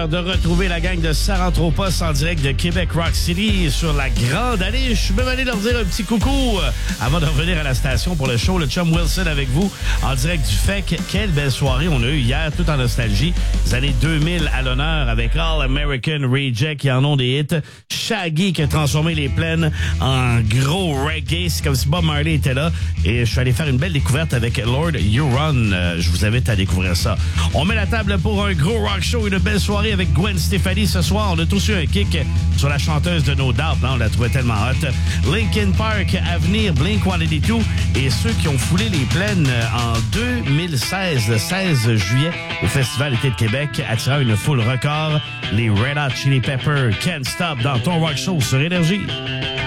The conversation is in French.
De retrouver la gang de Sarantropos en direct de Québec Rock City sur la Grande Allée. Je suis même allé leur dire un petit coucou avant de revenir à la station pour le show. Le chum Wilson avec vous en direct du FEC. Quelle belle soirée on a eue hier, tout en nostalgie. Les années 2000 à l'honneur avec All American Reject qui en ont des hits. Shaggy qui a transformé les plaines en gros reggae. C'est comme si Bob Marley était là. Et je suis allé faire une belle découverte avec Lord Huron. Je vous invite à découvrir ça. On met la table pour un gros rock show, une belle soirée avec Gwen Stefani ce soir. On a tous eu un kick sur la chanteuse de No Doubt. On la trouvait tellement hot. Linkin Park, Avenir, Blink-182 et ceux qui ont foulé les plaines en 2016, le 16 juillet, au Festival Été de Québec, attirant une foule record. Les Red Hot Chili Peppers, Can't Stop dans ton rock show sur Énergie.